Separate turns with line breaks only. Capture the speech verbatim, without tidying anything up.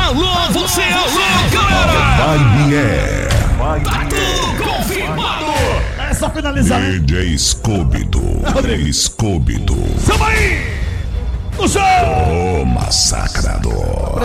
Alô, você, alô, galera!
Vibe é
Tá tudo confirmado!
É só finalizar, hein?
D J Scooby-Doo. D J Scooby-Doo.
Tamo aí! No show!
O massacrador.